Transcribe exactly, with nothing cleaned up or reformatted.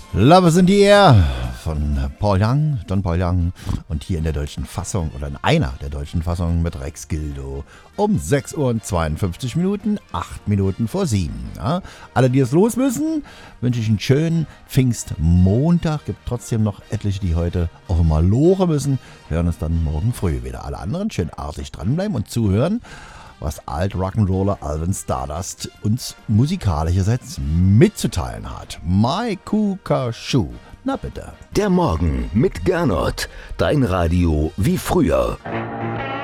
Love is in the Air von Paul Young, John Paul Young und hier in der deutschen Fassung oder in einer der deutschen Fassungen mit Rex Gildo um sechs Uhr und zweiundfünfzig Minuten, acht Minuten vor sieben. Ja, alle, die jetzt los müssen, wünsche ich einen schönen Pfingstmontag. Gibt trotzdem noch etliche, die heute auf einmal Lore müssen. Wir hören uns dann morgen früh wieder. Alle anderen schön artig dranbleiben und zuhören, was Alt-Rock'n'Roller Alvin Stardust uns musikalischerseits mitzuteilen hat. Mai Kuka Shu. Na bitte. Der Morgen mit Gernot. Dein Radio wie früher.